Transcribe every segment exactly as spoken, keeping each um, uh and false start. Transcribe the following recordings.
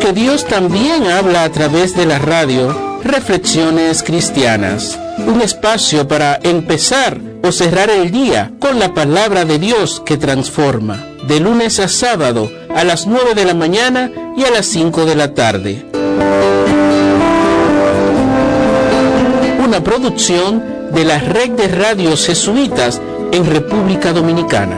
Porque Dios también habla a través de la radio. Reflexiones Cristianas, un espacio para empezar o cerrar el día con la palabra de Dios que transforma, de lunes a sábado a las nueve de la mañana y a las cinco de la tarde. Una producción de la Red de Radios Jesuitas en República Dominicana.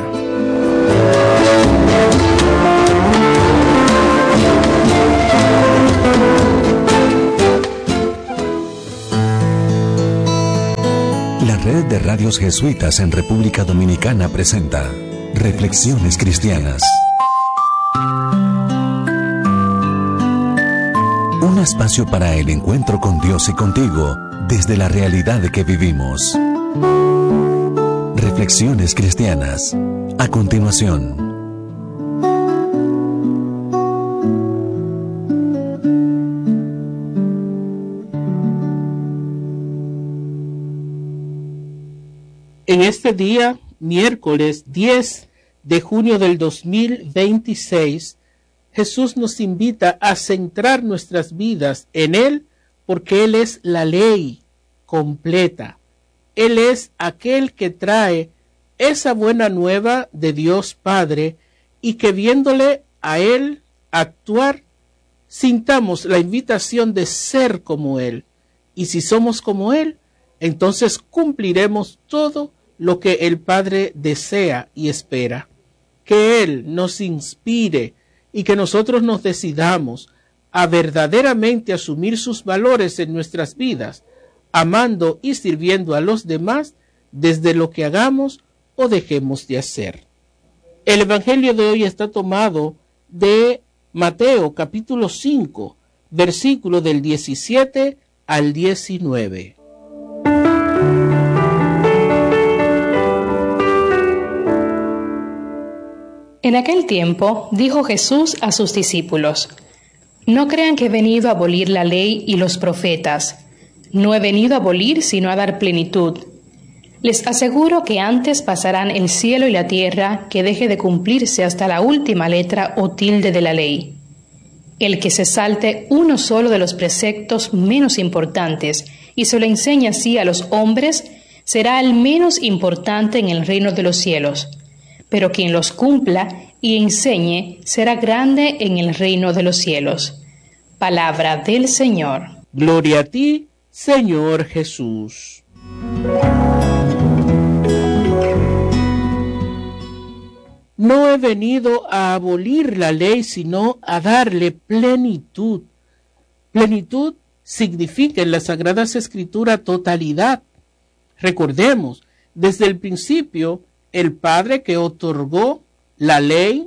La Red de Radios Jesuitas en República Dominicana presenta Reflexiones Cristianas. Un espacio para el encuentro con Dios y contigo desde la realidad que vivimos. Reflexiones Cristianas. A continuación. En este día, miércoles diez de junio del dos mil veintiséis, Jesús nos invita a centrar nuestras vidas en Él, porque Él es la ley completa. Él es aquel que trae esa buena nueva de Dios Padre y que viéndole a Él actuar, sintamos la invitación de ser como Él. Y si somos como Él, entonces cumpliremos todo lo que el Padre desea y espera. Que Él nos inspire y que nosotros nos decidamos a verdaderamente asumir sus valores en nuestras vidas, amando y sirviendo a los demás desde lo que hagamos o dejemos de hacer. El Evangelio de hoy está tomado de Mateo capítulo cinco, versículo del diecisiete al diecinueve. En aquel tiempo dijo Jesús a sus discípulos: No crean que he venido a abolir la ley y los profetas. No he venido a abolir, sino a dar plenitud. Les aseguro que antes pasarán el cielo y la tierra que deje de cumplirse hasta la última letra o tilde de la ley. El que se salte uno solo de los preceptos menos importantes y se lo enseñe así a los hombres, será el menos importante en el reino de los cielos. Pero quien los cumpla y enseñe será grande en el reino de los cielos. Palabra del Señor. Gloria a ti, Señor Jesús. No he venido a abolir la ley, sino a darle plenitud. Plenitud significa en las Sagradas Escrituras totalidad. Recordemos, desde el principio, el Padre que otorgó la ley,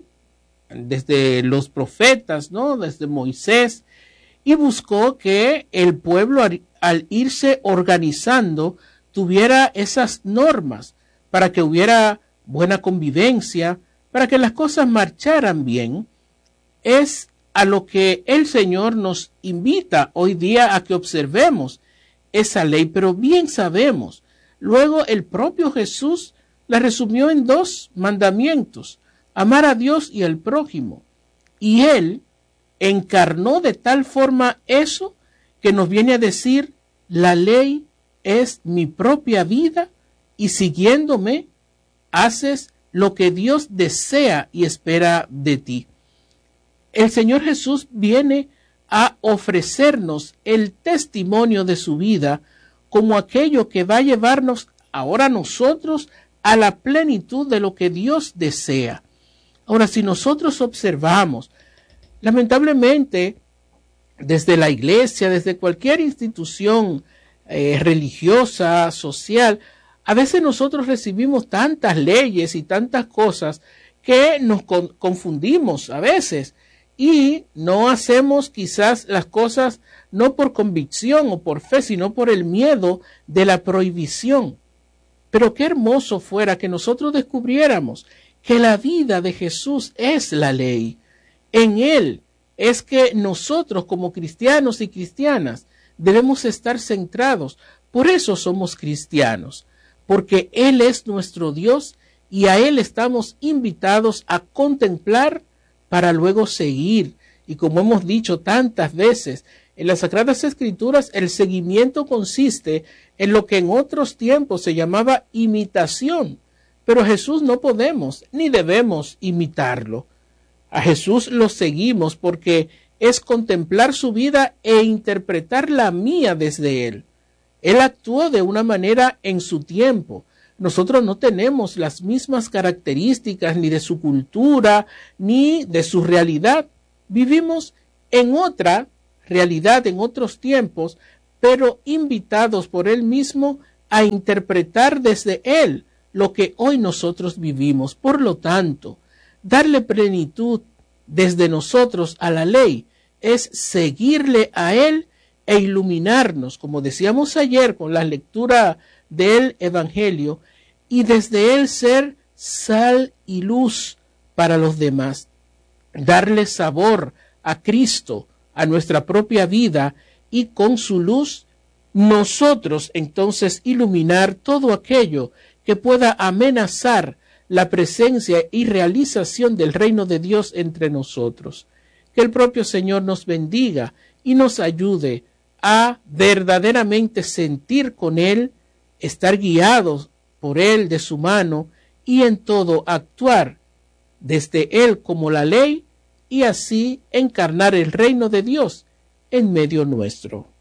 desde los profetas, ¿no? Desde Moisés, y buscó que el pueblo, al irse organizando, tuviera esas normas para que hubiera buena convivencia, para que las cosas marcharan bien. Es a lo que el Señor nos invita hoy día a que observemos esa ley, pero bien sabemos, luego el propio Jesús la resumió en dos mandamientos: amar a Dios y al prójimo. Y Él encarnó de tal forma eso que nos viene a decir: la ley es mi propia vida y siguiéndome haces lo que Dios desea y espera de ti. El Señor Jesús viene a ofrecernos el testimonio de su vida como aquello que va a llevarnos ahora nosotros a la plenitud de lo que Dios desea. Ahora, si nosotros observamos, lamentablemente, desde la iglesia, desde cualquier institución eh, religiosa, social, a veces nosotros recibimos tantas leyes y tantas cosas que nos con- confundimos a veces y no hacemos quizás las cosas no por convicción o por fe, sino por el miedo de la prohibición. Pero qué hermoso fuera que nosotros descubriéramos que la vida de Jesús es la ley. En Él es que nosotros como cristianos y cristianas debemos estar centrados. Por eso somos cristianos, porque Él es nuestro Dios y a Él estamos invitados a contemplar para luego seguir Y como hemos dicho tantas veces, en las Sagradas Escrituras el seguimiento consiste en lo que en otros tiempos se llamaba imitación, pero Jesús no podemos ni debemos imitarlo. A Jesús lo seguimos porque es contemplar su vida e interpretar la mía desde Él. Él actuó de una manera en su tiempo. Nosotros no tenemos las mismas características ni de su cultura ni de su realidad. Vivimos en otra realidad, en otros tiempos, pero invitados por Él mismo a interpretar desde Él lo que hoy nosotros vivimos. Por lo tanto, darle plenitud desde nosotros a la ley es seguirle a Él e iluminarnos, como decíamos ayer con la lectura del Evangelio, y desde Él ser sal y luz para los demás. Darle sabor a Cristo, a nuestra propia vida, y con su luz nosotros entonces iluminar todo aquello que pueda amenazar la presencia y realización del reino de Dios entre nosotros. Que el propio Señor nos bendiga y nos ayude a verdaderamente sentir con Él, estar guiados por Él de su mano y en todo actuar desde Él como la ley, y así encarnar el reino de Dios en medio nuestro.